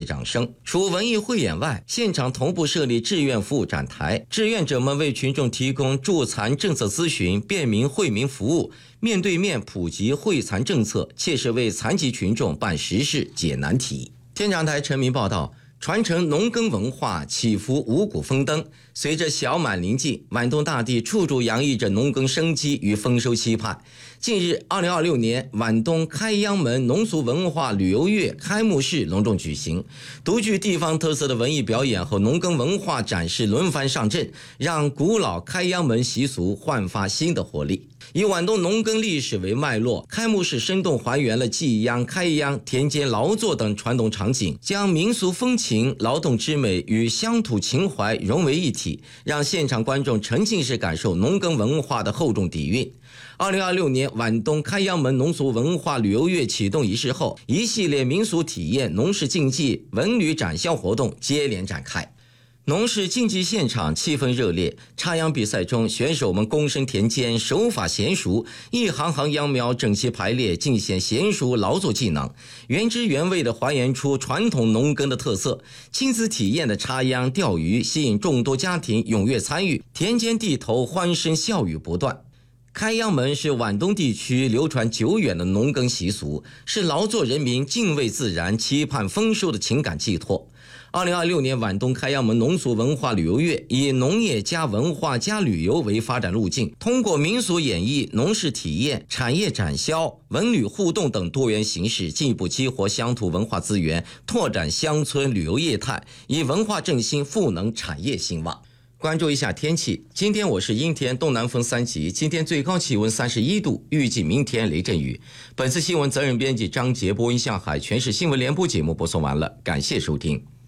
掌声。除文艺汇演外，现场同步设立志愿服务展台，志愿者们为群众提供助残政策咨询、便民惠民服务，面对面普及惠残政策，切实为残疾群众办实事、解难题。天长台晨明报道，传承农耕文化，祈福五谷丰登。随着小满临近，皖东大地处处洋溢着农耕生机与丰收期盼。近日，2026年皖东开阳门农俗文化旅游月开幕式隆重举行，独具地方特色的文艺表演和农耕文化展示轮番上阵，让古老开阳门习俗焕发新的活力。以皖东农耕历史为脉络，开幕式生动还原了祭秧、开秧、田间劳作等传统场景，将民俗风情、劳动之美与乡土情怀融为一体，让现场观众沉浸式感受农耕文化的厚重底蕴。2026年皖东开阳门农俗文化旅游月启动仪式后，一系列民俗体验、农事竞技、文旅展销活动接连展开。农事竞技现场气氛热烈，插秧比赛中，选手们躬身田间，手法娴熟，一行行秧苗整齐排列，尽显娴熟劳作技能，原汁原味地还原出传统农耕的特色。亲子体验的插秧、钓鱼吸引众多家庭踊跃参与，田间地头欢声笑语不断。开阳门是皖东地区流传久远的农耕习俗，是劳作人民敬畏自然、期盼丰收的情感寄托。2026年皖东开阳门农俗文化旅游月以农业加文化加旅游为发展路径，通过民俗演绎、农事体验、产业展销、文旅互动等多元形式，进一步激活乡土文化资源，拓展乡村旅游业态，以文化振兴赋能产业兴旺。关注一下天气，今天我市阴天，东南风3级，今天最高气温31度，预计明天雷阵雨。本次新闻责任编辑张杰，播音向海，全市新闻联播节目播送完了，感谢收听。